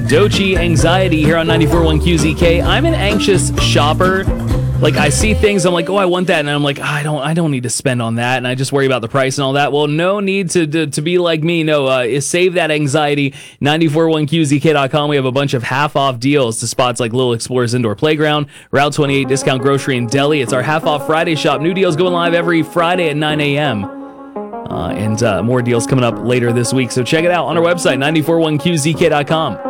Dochi Anxiety here on 94.1 QZK. I'm an anxious shopper. Like, I see things, I'm like, oh, I want that, and I'm like, I don't need to spend on that, and I just worry about the price and all that. Well, no need to be like me. No, save that anxiety. 941QZK.com. We have a bunch of half-off deals to spots like Little Explorers Indoor Playground, Route 28 Discount Grocery and Deli. It's our half-off Friday shop. New deals going live every Friday at 9 a.m. And more deals coming up later this week. So check it out on our website, 941QZK.com.